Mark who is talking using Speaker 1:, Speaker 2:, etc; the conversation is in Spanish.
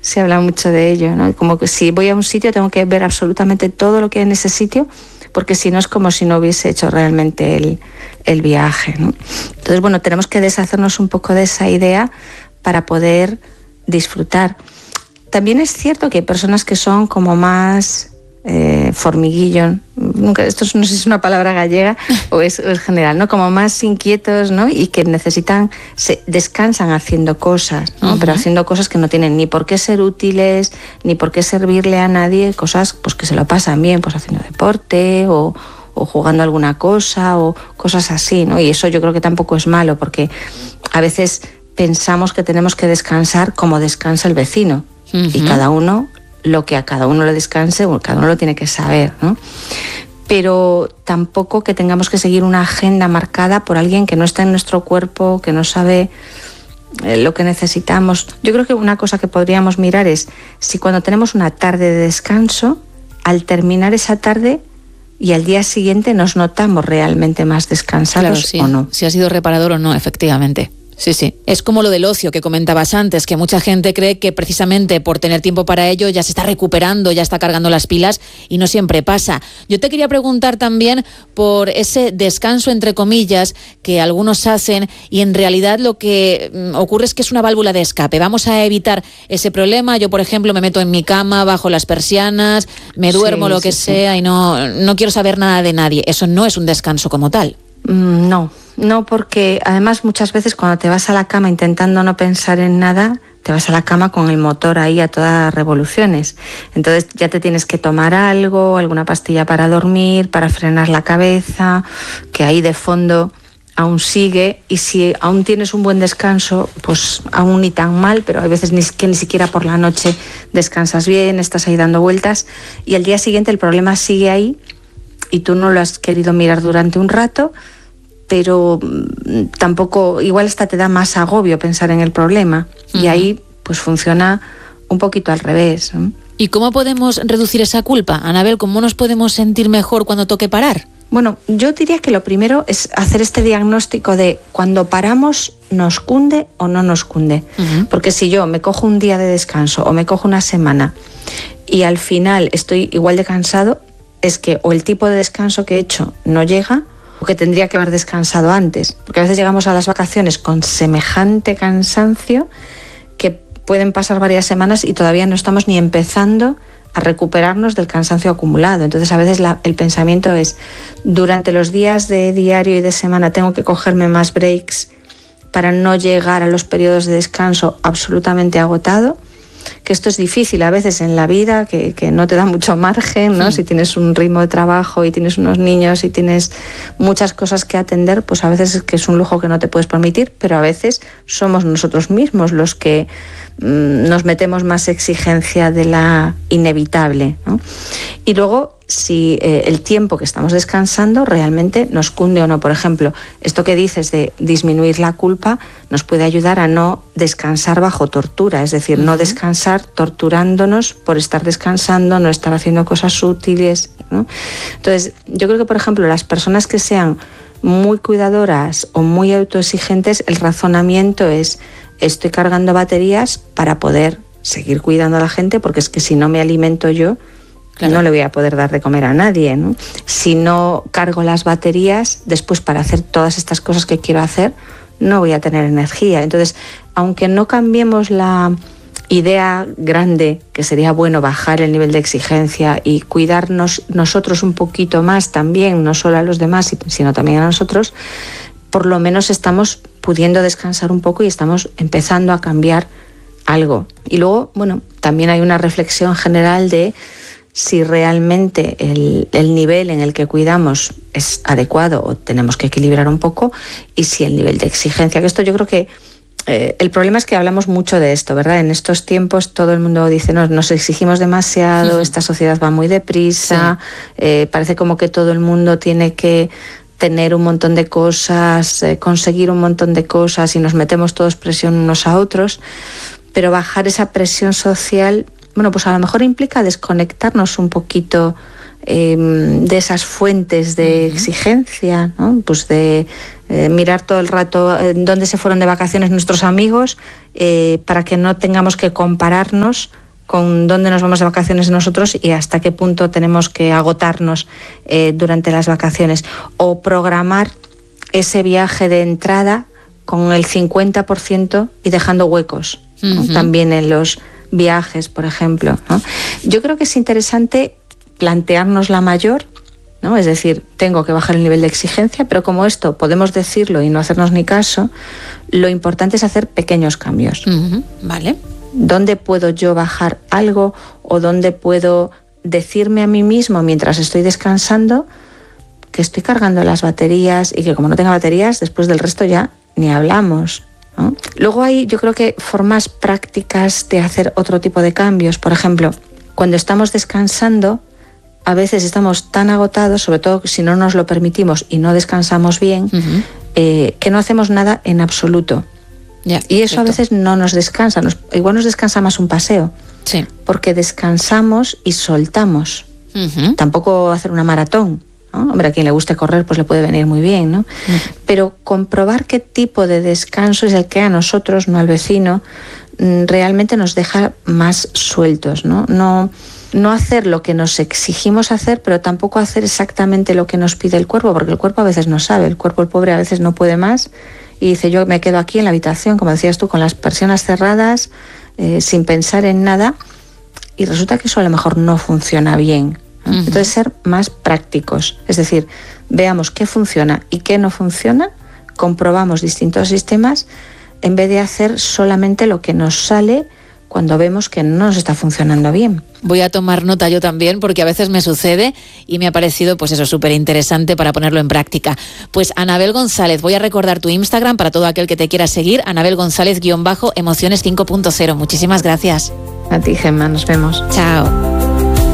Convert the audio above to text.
Speaker 1: se habla mucho de ello, ¿no? Como que si voy a un sitio tengo que ver absolutamente todo lo que hay en ese sitio, porque si no es como si no hubiese hecho realmente el viaje, ¿no? Entonces, bueno, tenemos que deshacernos un poco de esa idea para poder disfrutar. También es cierto que hay personas que son como más formiguillo, esto no sé si es una palabra gallega o es general, ¿no? Como más inquietos, ¿no? Y que descansan haciendo cosas, ¿no? Uh-huh. Pero haciendo cosas que no tienen ni por qué ser útiles, ni por qué servirle a nadie, cosas pues que se lo pasan bien, pues haciendo deporte o jugando alguna cosa o cosas así, ¿no? Y eso yo creo que tampoco es malo, porque a veces pensamos que tenemos que descansar como descansa el vecino. Uh-huh. Y cada uno, lo que a cada uno le descanse, bueno, cada uno lo tiene que saber, ¿no? Pero tampoco que tengamos que seguir una agenda marcada por alguien que no está en nuestro cuerpo, que no sabe lo que necesitamos. Yo creo que una cosa que podríamos mirar es si cuando tenemos una tarde de descanso, al terminar esa tarde y al día siguiente nos notamos realmente más descansados, claro, sí, o no.
Speaker 2: Si ha sido reparador o no, efectivamente. Sí, sí. Es como lo del ocio que comentabas antes, que mucha gente cree que precisamente por tener tiempo para ello ya se está recuperando, ya está cargando las pilas, y no siempre pasa. Yo te quería preguntar también por ese descanso, entre comillas, que algunos hacen, y en realidad lo que ocurre es que es una válvula de escape. Vamos a evitar ese problema. Yo, por ejemplo, me meto en mi cama, bajo las persianas, me duermo, lo que sea, y no quiero saber nada de nadie. Eso no es un descanso como tal.
Speaker 1: No, porque además muchas veces cuando te vas a la cama intentando no pensar en nada, te vas a la cama con el motor ahí a todas revoluciones. Entonces ya te tienes que tomar algo, alguna pastilla para dormir, para frenar la cabeza, que ahí de fondo aún sigue, y si aún tienes un buen descanso, pues aún ni tan mal, pero hay veces que ni siquiera por la noche descansas bien, estás ahí dando vueltas, y al día siguiente el problema sigue ahí y tú no lo has querido mirar durante un rato, pero tampoco, igual hasta te da más agobio pensar en el problema. Uh-huh. Y ahí pues funciona un poquito al revés, ¿no?
Speaker 2: ¿Y cómo podemos reducir esa culpa, Anabel? ¿Cómo nos podemos sentir mejor cuando toque parar?
Speaker 1: Bueno, yo diría que lo primero es hacer este diagnóstico de cuando paramos, ¿nos cunde o no nos cunde? Uh-huh. Porque si yo me cojo un día de descanso o me cojo una semana y al final estoy igual de cansado, es que o el tipo de descanso que he hecho no llega, o que tendría que haber descansado antes, porque a veces llegamos a las vacaciones con semejante cansancio que pueden pasar varias semanas y todavía no estamos ni empezando a recuperarnos del cansancio acumulado. Entonces a veces el pensamiento es, durante los días de diario y de semana tengo que cogerme más breaks para no llegar a los periodos de descanso absolutamente agotado, que esto es difícil a veces en la vida, que no te da mucho margen, ¿no? Sí. Si tienes un ritmo de trabajo y tienes unos niños y tienes muchas cosas que atender, pues a veces es que es un lujo que no te puedes permitir, pero a veces somos nosotros mismos los que nos metemos más exigencia de la inevitable, ¿no? Y luego, si el tiempo que estamos descansando realmente nos cunde o no. Por ejemplo, esto que dices de disminuir la culpa nos puede ayudar a no descansar bajo tortura, es decir, no descansar torturándonos por estar descansando, no estar haciendo cosas útiles, ¿no? Entonces, yo creo que, por ejemplo, las personas que sean muy cuidadoras o muy autoexigentes, el razonamiento es: estoy cargando baterías para poder seguir cuidando a la gente, porque es que si no me alimento yo, claro, no le voy a poder dar de comer a nadie, ¿no? Si no cargo las baterías, después para hacer todas estas cosas que quiero hacer, no voy a tener energía. Entonces, aunque no cambiemos la idea grande, que sería bueno bajar el nivel de exigencia y cuidarnos nosotros un poquito más también, no solo a los demás, sino también a nosotros, por lo menos estamos pudiendo descansar un poco y estamos empezando a cambiar algo. Y luego, bueno, también hay una reflexión general de si realmente el nivel en el que cuidamos es adecuado o tenemos que equilibrar un poco, y si el nivel de exigencia, que esto yo creo que el problema es que hablamos mucho de esto, ¿verdad? En estos tiempos todo el mundo dice, nos exigimos demasiado, esta sociedad va muy deprisa, sí. Parece como que todo el mundo tiene que tener un montón de cosas, conseguir un montón de cosas, y nos metemos todos presión unos a otros, pero bajar esa presión social, bueno, pues a lo mejor implica desconectarnos un poquito de esas fuentes de exigencia, ¿no? Pues de mirar todo el rato dónde se fueron de vacaciones nuestros amigos, para que no tengamos que compararnos con dónde nos vamos de vacaciones nosotros y hasta qué punto tenemos que agotarnos durante las vacaciones, o programar ese viaje de entrada con el 50% y dejando huecos, ¿no? También en los viajes, por ejemplo, ¿no? Yo creo que es interesante plantearnos la mayor, ¿no? Es decir, tengo que bajar el nivel de exigencia, pero como esto podemos decirlo y no hacernos ni caso, lo importante es hacer pequeños cambios.
Speaker 2: Vale.
Speaker 1: ¿Dónde puedo yo bajar algo o dónde puedo decirme a mí mismo mientras estoy descansando que estoy cargando las baterías y que como no tenga baterías, después del resto ya ni hablamos, ¿no? Luego hay, yo creo que formas prácticas de hacer otro tipo de cambios. Por ejemplo, cuando estamos descansando, a veces estamos tan agotados, sobre todo si no nos lo permitimos y no descansamos bien, que no hacemos nada en absoluto.
Speaker 2: Ya,
Speaker 1: y eso, cierto, a veces no nos descansa. Igual nos descansa más un paseo.
Speaker 2: Sí.
Speaker 1: Porque descansamos y soltamos. Tampoco hacer una maratón, ¿no? Hombre, a quien le guste correr, pues le puede venir muy bien, ¿no? Pero comprobar qué tipo de descanso es el que a nosotros, no al vecino, realmente nos deja más sueltos, ¿no? No hacer lo que nos exigimos hacer, pero tampoco hacer exactamente lo que nos pide el cuerpo, porque el cuerpo a veces no sabe, el cuerpo, el pobre, a veces no puede más y dice, yo me quedo aquí en la habitación, como decías tú, con las persianas cerradas, sin pensar en nada, y resulta que eso a lo mejor no funciona bien, ¿no? Entonces, ser más prácticos, es decir, veamos qué funciona y qué no funciona, comprobamos distintos sistemas, en vez de hacer solamente lo que nos sale cuando vemos que no nos está funcionando bien.
Speaker 2: Voy a tomar nota yo también, porque a veces me sucede y me ha parecido, pues eso, súper interesante para ponerlo en práctica. Pues Anabel González, voy a recordar tu Instagram para todo aquel que te quiera seguir, Anabel González _emociones 5.0. Muchísimas gracias.
Speaker 1: A ti, Gemma, nos vemos.
Speaker 2: Chao.